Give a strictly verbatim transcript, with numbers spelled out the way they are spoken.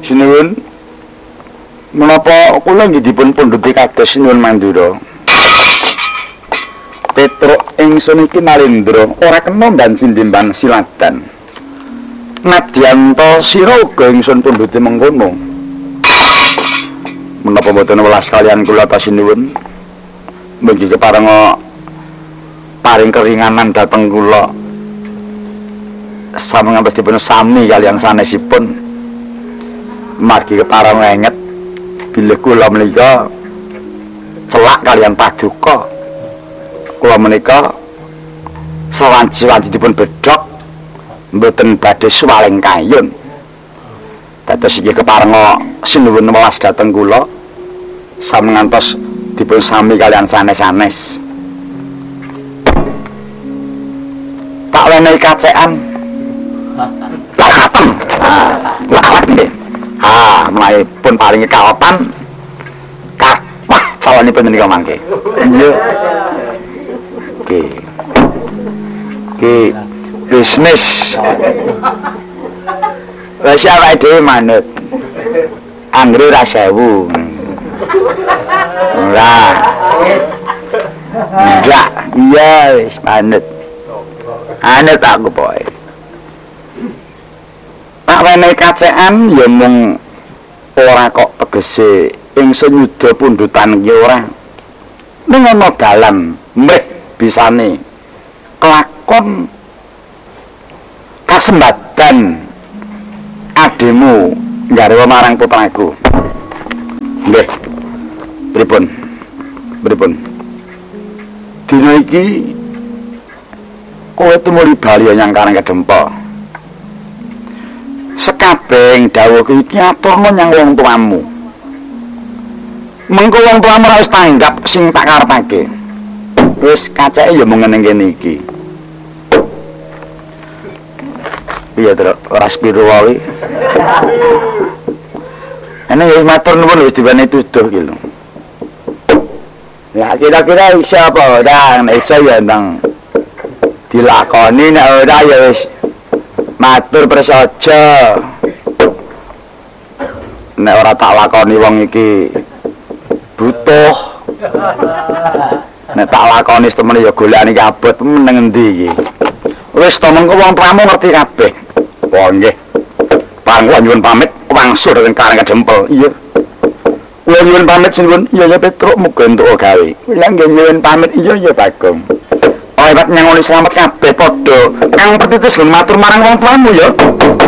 Sinuwun menapa kula nggih dipun pundhuti kados sinuwun Mandura. Petruk ingsun iki Nalendra ora kena mbanci ndimban siladan. Nadyanto sira uga ingsun pundhuti mengkono. Menapa boten welas kalian kula ta sinuwun? Mugi keparenga paring keringanan dhateng kula. Sami ngantos dipun sami kaliyan sanesipun. Margi kepareng enget bilih kula menika celak kalian paduka kula menika sawanci-wanci dipun bedhok mboten badhe swaling kayun dados iki kepareng sinuwun welas dhateng kula sami ngantos dipun sami kalian sanes-sanes tak wenehi kacekan tak katem lawat nggih. Ah, mulai pun paling kaotan kapah calonipun menika mangke. Iya. Oke. Oke, bisnis. Wis awake dhewe manut. Anggere ra sewu. Ora. Enggak, iya wis manut. Anut aku poe. Tak wenehi kacekan ya mung ora kok tegese ingsun nyuda pundhutan iki ora. Ning ana dalan mrih bisane kelakon kasembadan ademu garwa marang putraku. Nggih. Pripun? Pripun? Dina iki kowe tumuli bali nyang Karang Kedempa. Sekabeng dawuh iki aturna nyang wong tuamu. Mengko wong tuamu ora wis tanggap sing tak karepake. Wis kaceke ya mung ngene kene iki. Piye to ora spiro wae. Ana ya matur nuwun wis diwene tuduh iki lho. Ya kira-kira iso apa ora iso ya ndang dilakoni nek ora ya wis matur prasaja. Nek ora tak lakoni wong iki butuh. Nek tak lakoni temene ya golekane iki abot meneng endi iki. Wis to mengko wong tuamu ngerti kabeh. Oh nggih. Pareng kula nyuwun pamit wangsul dhateng Karang Kedempel. Iya. Kula nyuwun pamit sinuwun. Iya ya Petruk muga entuk gawe. Kula nggih nyuwun pamit iya ya Bagong. Awet nyangoni selamat kabeh padha. Kang Petitis ngen matur marang wong tuamu ya.